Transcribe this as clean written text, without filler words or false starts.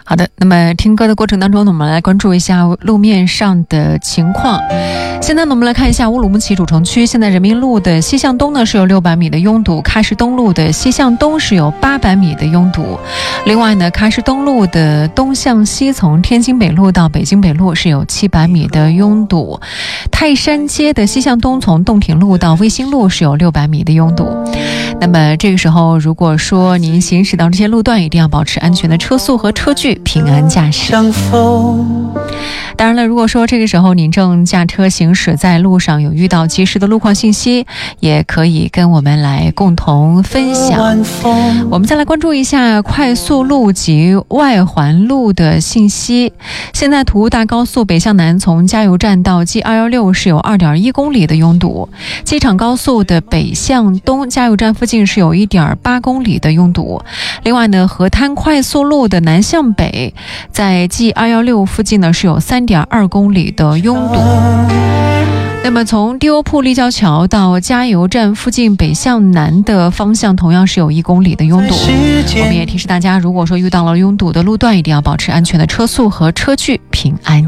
好的，那么听歌的过程当中呢，我们来关注一下路面上的情况。现在呢，我们来看一下乌鲁木齐主城区，现在人民路的西向东呢是有600米的拥堵，喀什东路的西向东是有800米的拥堵。另外呢，喀什东路的东向西从天津北路到北京北路是有700米的拥堵。泰山街的西向东从洞庭路到卫星路是有600米的拥堵。那么这个时候，如果说您行驶到这些路段，一定要保持安全的车速和车距，平安驾驶。当然了，如果说这个时候您正驾车行驶在路上，有遇到及时的路况信息，也可以跟我们来共同分享。我们再来关注一下快速路及外环路的信息。现在途大高速北向南从加油站到 G216 是有 2.1 公里的拥堵，机场高速的北向东加油站附近是有 1.8 公里的拥堵。另外呢，河滩快速路的南向北在 G216 附近呢是有 3.2 公里的拥堵。那么从地欧铺立交桥到加油站附近北向南的方向同样是有1公里的拥堵。我们也提示大家，如果说遇到了拥堵的路段，一定要保持安全的车速和车距，平安